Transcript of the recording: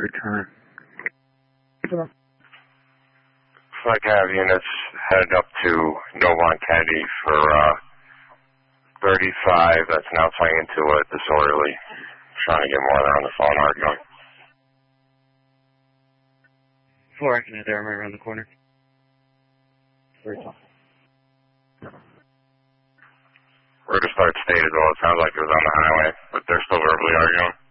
return. Flag have units headed up to Novant Kennedy for 35. That's now playing into a disorderly. Trying to get more there on the phone arguing. 4, I can head there. I'm right around the corner. Very tough. We're to start stated, well, it sounds like it was on the highway, but they're still verbally arguing.